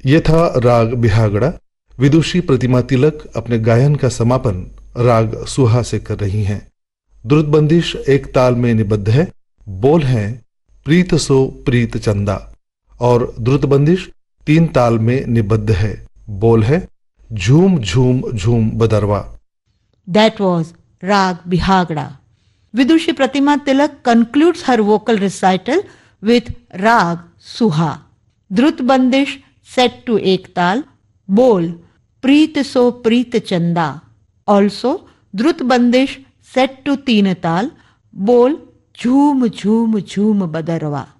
ये था राग बिहागड़ा। विदुषी प्रतिमा तिलक अपने गायन का समापन राग सुहा से कर रही हैं। द्रुत बंदिश एक ताल में निबद्ध है। बोल हैं प्रीत सो प्रीत चंदा, और द्रुत बंदिश 3 ताल में निबद्ध है। बोल है झूम झूम झूम बदरवा। That was Rag Bihagda. Vidushi Pratima Tilak concludes her vocal recital with Rag Suha. Drut Bandish set to ek tal, Bol Preet So Preet Chanda. Also, Drut Bandish set to teen tal, Bol Jhoom Jhoom Jhoom Badarwa.